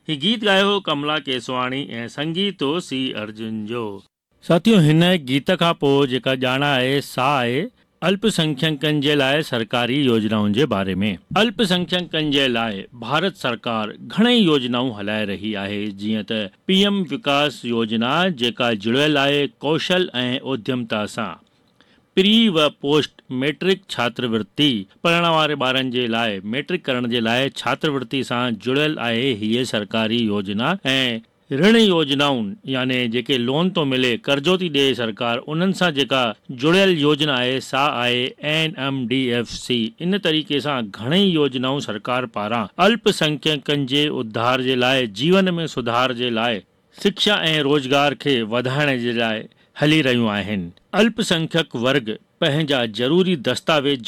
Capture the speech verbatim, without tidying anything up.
ही गीत गायो कमला केसवाणी ऐं संगीत हो सी अर्जुन जो। साथियों, हिन गीत खां पोइ जेका ॼाण आहे सा आहे अल्पसंख्यकनि जे लाइ सरकारी योजनाउनि जे बारे में। अल्पसंख्यकनि जे लाइ भारत सरकार घणेई योजनाऊं हलाए रही आहे, जीअं त पीएम विकास योजना जेका जुड़ियल आहे कौशल ऐं उद्यमता सां। प्री व पोस्ट मैट्रिक छात्रवृत्ति पढ़ण वारे ॿारनि जे लाइ मैट्रिक करण जे लाइ छात्रवृत्ति सां जुड़ियल आहे हीअ सरकारी योजना। ऐं ऋण योजनाऊं यानी जेके लोन तो मिले, कर्जो थी ॾे सरकार, उन्हनि सां जेका जुड़ियल योजना आहे सा आहे N M D F C. इन तरीक़े सां घणेई योजनाऊं सरकार पारां अल्पसंख्यकनि जे उद्धार जे लाइ, जीवन में सुधार जे लाइ, शिक्षा ऐं रोजगार खे वधाइण जे लाइ हली रहियूं आहिनि। अल्पसंख्यक वर्ग पंहिंजा ज़रूरी दस्तावेज